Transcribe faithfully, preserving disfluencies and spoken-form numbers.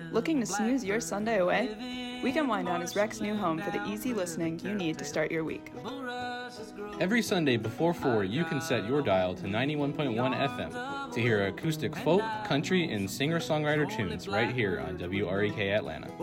Looking to snooze your Sunday away? Weekend Wind Down is Rec's new home for the easy listening you need to start your week. Every Sunday before four, you can set your dial to ninety-one point one F M to hear acoustic folk, country, and singer-songwriter tunes right here on W R E K Atlanta.